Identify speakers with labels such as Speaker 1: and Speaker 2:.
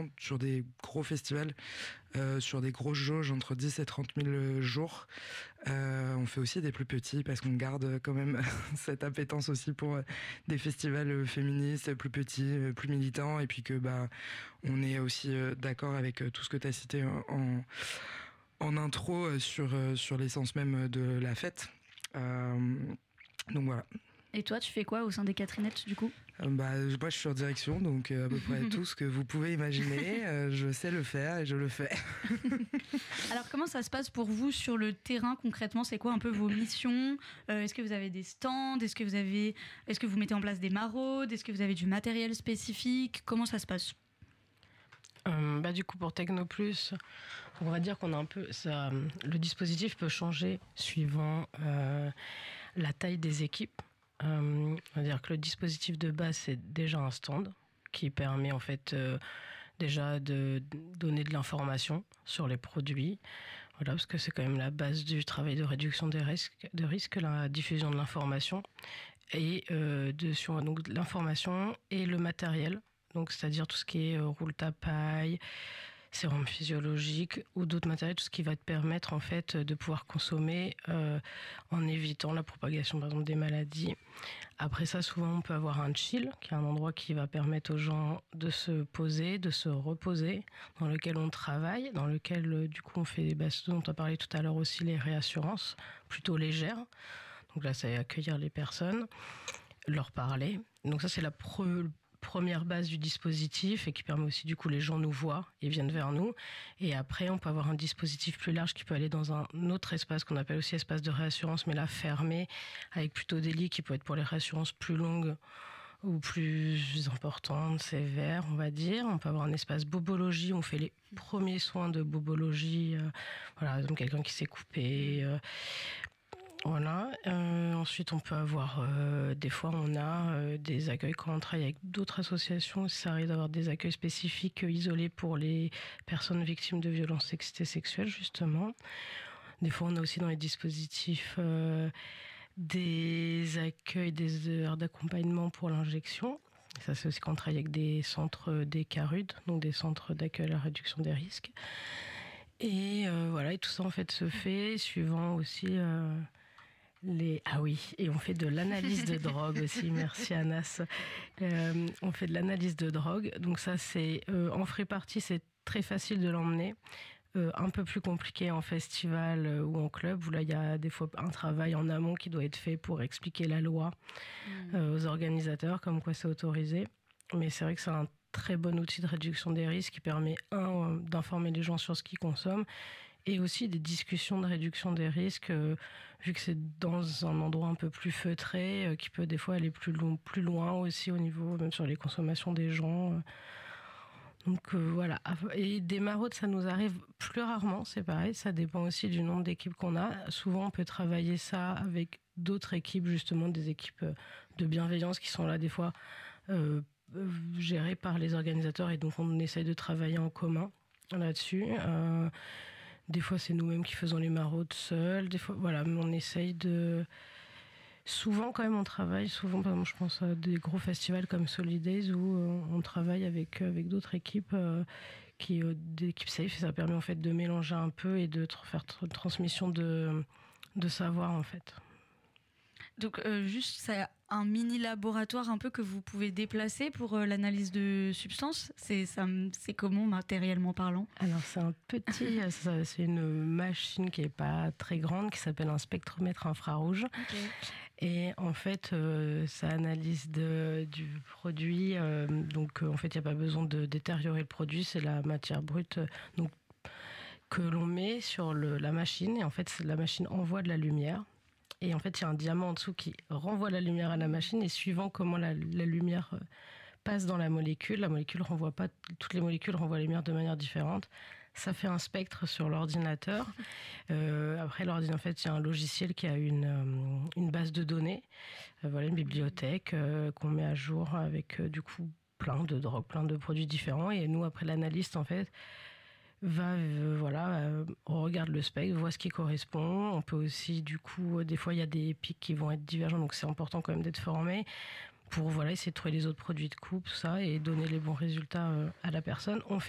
Speaker 1: vraiment sur des gros festivals, sur des grosses jauges entre 10 et 30 000 jours. On fait aussi des plus petits parce qu'on garde quand même cette appétence aussi pour des festivals féministes, plus petits, plus militants, et puis que on est aussi d'accord avec tout ce que tu as cité en intro sur l'essence même de la fête. Donc voilà.
Speaker 2: Et toi, tu fais quoi au sein des Catherinettes, du coup ?
Speaker 1: Moi, je suis en direction, donc à peu près tout ce que vous pouvez imaginer, je sais le faire et je le fais.
Speaker 2: Alors, comment ça se passe pour vous sur le terrain concrètement ? C'est quoi un peu vos missions ? Est-ce que vous avez des stands ? Est-ce que vous mettez en place des maraudes ? Est-ce que vous avez du matériel spécifique ? Comment ça se passe ?
Speaker 3: Du coup, pour Technoplus, on va dire qu'on a un peu ça. Le dispositif peut changer suivant la taille des équipes. On va dire que le dispositif de base, c'est déjà un stand qui permet en fait déjà de donner de l'information sur les produits. Voilà, parce que c'est quand même la base du travail de réduction des risques, la diffusion de l'information et donc l'information et le matériel. Donc, c'est-à-dire tout ce qui est roule-ta-paille, sérum physiologique ou d'autres matériels, tout ce qui va te permettre en fait de pouvoir consommer en évitant la propagation par exemple des maladies. Après ça, souvent on peut avoir un chill, qui est un endroit qui va permettre aux gens de se poser, de se reposer, dans lequel on travaille, dans lequel du coup on fait ce dont on a parlé tout à l'heure aussi, les réassurances plutôt légères. Donc là, c'est accueillir les personnes, leur parler. Donc ça, c'est la première base du dispositif et qui permet aussi, du coup, les gens nous voient et viennent vers nous. Et après, on peut avoir un dispositif plus large qui peut aller dans un autre espace qu'on appelle aussi espace de réassurance, mais là, fermé, avec plutôt des lits qui peuvent être pour les réassurances plus longues ou plus importantes, sévères, on va dire. On peut avoir un espace bobologie, on fait les premiers soins de bobologie. Voilà, donc quelqu'un qui s'est coupé. Voilà. Ensuite, on peut avoir des fois, on a des accueils quand on travaille avec d'autres associations. Ça arrive d'avoir des accueils spécifiques isolés pour les personnes victimes de violences sexuelles, justement. Des fois, on a aussi dans les dispositifs des accueils, des heures d'accompagnement pour l'injection. Ça, c'est aussi quand on travaille avec des centres des CARUD, donc des centres d'accueil à la réduction des risques. Et voilà, et tout ça en fait se fait suivant aussi. Et on fait de l'analyse de drogue aussi, merci Anas. On fait de l'analyse de drogue, donc ça c'est en free party, c'est très facile de l'emmener. Un peu plus compliqué en festival ou en club, où là il y a des fois un travail en amont qui doit être fait pour expliquer la loi aux organisateurs, comme quoi c'est autorisé. Mais c'est vrai que c'est un très bon outil de réduction des risques qui permet, d'informer les gens sur ce qu'ils consomment, et aussi des discussions de réduction des risques, vu que c'est dans un endroit un peu plus feutré, qui peut des fois aller plus loin aussi au niveau, même sur les consommations des gens. Donc voilà. Et des maraudes, ça nous arrive plus rarement, c'est pareil, ça dépend aussi du nombre d'équipes qu'on a. Souvent, on peut travailler ça avec d'autres équipes, justement des équipes de bienveillance qui sont là des fois gérées par les organisateurs, et donc on essaye de travailler en commun là-dessus. Des fois, c'est nous-mêmes qui faisons les maraudes seuls. Des fois, voilà, mais on essaye de... Souvent, quand même, on travaille. Souvent, par exemple, je pense à des gros festivals comme Solidays où on travaille avec d'autres équipes, d'équipes safe. Et ça permet, en fait, de mélanger un peu et de faire transmission de savoir, en fait.
Speaker 2: Donc, juste, c'est un mini laboratoire un peu que vous pouvez déplacer pour l'analyse de substances. C'est comment, matériellement parlant ? Alors,
Speaker 3: c'est un petit... c'est une machine qui n'est pas très grande, qui s'appelle un spectromètre infrarouge. Okay. Et en fait, ça analyse du produit. Donc, en fait, il n'y a pas besoin de détériorer le produit. C'est la matière brute donc, que l'on met sur la machine. Et en fait, la machine envoie de la lumière. Et en fait, il y a un diamant en dessous qui renvoie la lumière à la machine. Et suivant comment la lumière passe dans la molécule renvoie pas... Toutes les molécules renvoient la lumière de manière différente. Ça fait un spectre sur l'ordinateur. Après, l'ordinateur, en fait, il y a un logiciel qui a une base de données. Voilà, une bibliothèque qu'on met à jour avec, du coup, plein de drogues, plein de produits différents. Et nous, après, l'analyste, en fait... on regarde le spectre, voit ce qui correspond. On peut aussi, du coup, des fois, il y a des pics qui vont être divergents, donc c'est important quand même d'être formé pour essayer de trouver les autres produits de coupe, tout ça, et donner les bons résultats à la personne. On fait